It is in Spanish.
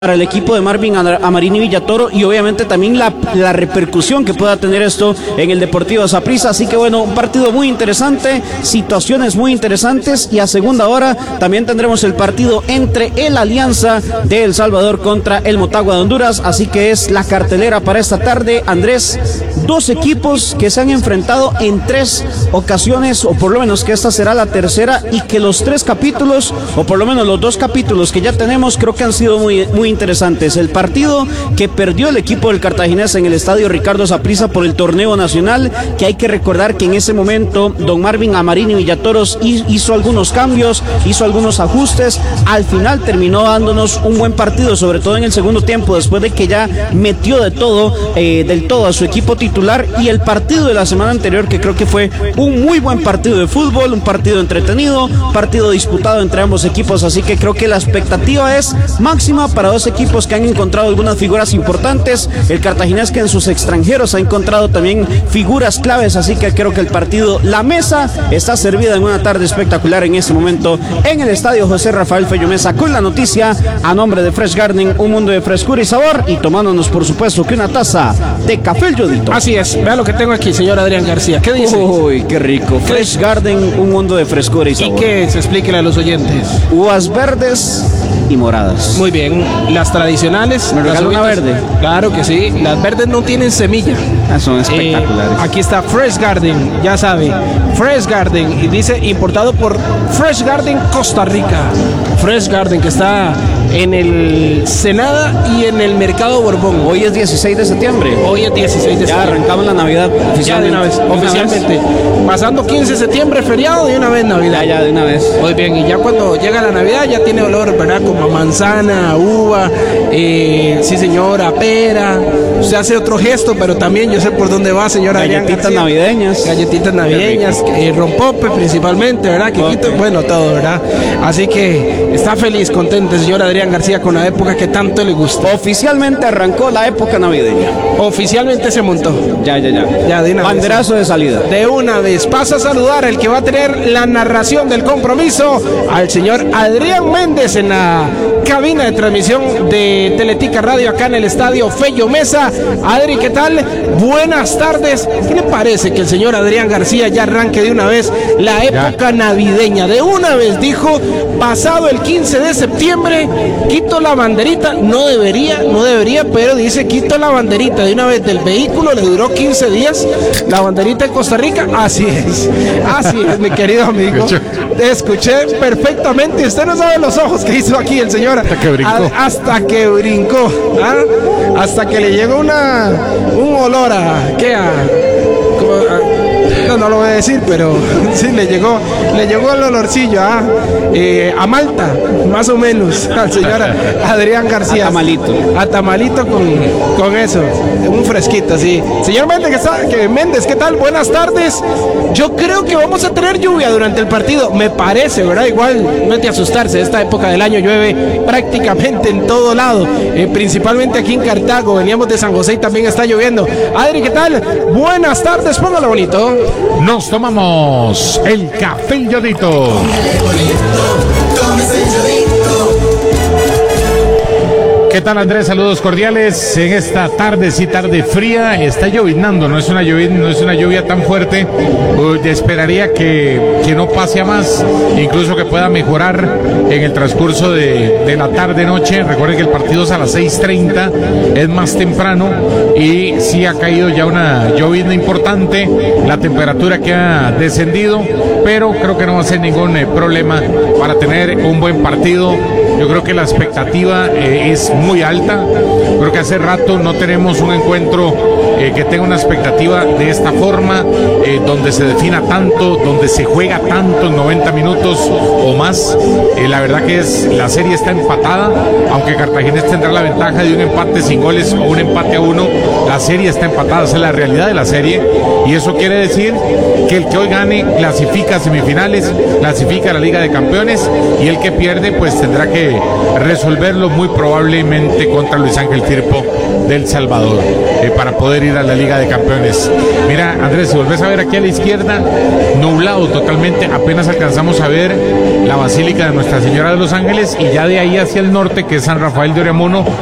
para el equipo de Marvin Amarini Villatoro y obviamente también la repercusión que pueda tener esto en el Deportivo Saprissa. Así que bueno, un partido muy interesante, situaciones muy interesantes, y a segunda hora también tendremos el partido entre el Alianza de El Salvador contra el Motagua de Honduras. Así que es la cartelera para esta tarde, Andrés. Dos equipos que se han enfrentado en 3 ocasiones, o por lo menos que esta será la tercera, y que los 3 capítulos, o por lo menos los 2 capítulos que ya tenemos, creo que han sido muy interesantes. El partido que perdió el equipo del Cartaginés en el estadio Ricardo Saprissa por el torneo nacional, que hay que recordar que en ese momento don Marvin Amarini Villatoros hizo algunos cambios, hizo algunos ajustes. Al final terminó dándonos un buen partido, sobre todo en el segundo tiempo, después de que ya metió del todo a su equipo titular. Y el partido de la semana anterior, que creo que fue un muy buen partido de fútbol, un partido entretenido, partido disputado entre ambos equipos. Así que creo que la expectativa es máxima para dos equipos que han encontrado algunas figuras importantes. El Cartaginés, que en sus extranjeros ha encontrado también figuras claves. Así que creo que el partido, la mesa está servida en una tarde espectacular en este momento en el estadio José Rafael Fello Mesa, con la noticia a nombre de Fresh Garden, un mundo de frescura y sabor, y tomándonos por supuesto que una taza de café El Yodito. Así es, vea lo que tengo aquí, señor Adrián García. ¿Qué dice? Uy, qué rico. Fresh Garden, un mundo de frescura y sabor. ¿Y qué es? Explíquele a los oyentes. Uvas verdes y moradas. Muy bien, las tradicionales. ¿Me regala una verde? Claro que sí, las verdes no tienen semilla. Son espectaculares. Aquí está Fresh Garden, ya sabe, Fresh Garden, y dice importado por Fresh Garden Costa Rica. Fresh Garden, que está en el Senada y en el Mercado Borbón. Hoy es 16 de septiembre. Hoy es 16 de septiembre. Ya arrancamos la Navidad oficialmente. Ya de una vez, oficialmente. Pasando 15 de septiembre, feriado, de una vez Navidad. Ya de una vez. Muy bien, y ya cuando llega la Navidad ya tiene olor, ¿verdad? Como a manzana, a uva, sí señora, pera. Usted hace otro gesto, pero también yo sé por dónde va, señora. Galletitas navideñas. Galletitas navideñas, rompope principalmente, ¿verdad? Quiquito, bueno, todo, ¿verdad? Así que está feliz, contento, señor Adrián García, con la época que tanto le gusta. Oficialmente arrancó la época navideña. Oficialmente se montó. Ya de una banderazo vez. De salida. De una vez. Pasa a saludar el que va a tener la narración del compromiso, al señor Adrián Méndez, en la cabina de transmisión de Teletica Radio acá en el estadio Fello Mesa. Adri, ¿qué tal? Buenas tardes. ¿Qué le parece que el señor Adrián García ya arranque de una vez la época navideña? De una vez dijo, pasado el 15 de septiembre, quito la banderita. No debería, pero dice, quito la banderita de una vez del vehículo. Le duró 15 días la banderita en Costa Rica. Así es, mi querido amigo. Escuché perfectamente. Usted no sabe los ojos que hizo aquí el señor. Hasta que brincó. Hasta que le llegó un olor no lo voy a decir, pero sí le llegó el olorcillo a Malta, más o menos, al señor Adrián García. A tamalito con eso, un fresquito, sí. Señor Méndez, ¿qué tal? Buenas tardes. Yo creo que vamos a tener lluvia durante el partido, me parece, ¿verdad? Igual no hay que asustarse, esta época del año llueve prácticamente en todo lado, principalmente aquí en Cartago. Veníamos de San José y también está lloviendo. Adri, ¿qué tal? Buenas tardes, póngalo bonito. Nos tomamos el café El Yodito. ¿Qué tal, Andrés? Saludos cordiales en esta tarde fría. Está llovinando, no es una lluvia tan fuerte. Esperaría que no pase a más, incluso que pueda mejorar en el transcurso de la tarde-noche. Recuerden que el partido es a las 6:30, es más temprano, y sí ha caído ya una llovizna importante. La temperatura que ha descendido, pero creo que no va a ser ningún problema para tener un buen partido. Yo creo que la expectativa es muy alta. Creo que hace rato no tenemos un encuentro que tenga una expectativa de esta forma, donde se defina tanto, donde se juega tanto en 90 minutos o más. La verdad que la serie está empatada, aunque Cartaginés tendrá la ventaja de un empate sin goles o un empate a 1. La serie está empatada, esa es la realidad de la serie, y eso quiere decir que el que hoy gane clasifica a semifinales, clasifica a la Liga de Campeones, y el que pierde pues tendrá que resolverlo muy probablemente nuevamente contra Luis Ángel Firpo del Salvador, para poder ir a la Liga de Campeones. Mira, Andrés, si volvés a ver aquí a la izquierda, nublado totalmente, apenas alcanzamos a ver la Basílica de Nuestra Señora de los Ángeles, y ya de ahí hacia el norte, que es San Rafael de Oriamuno,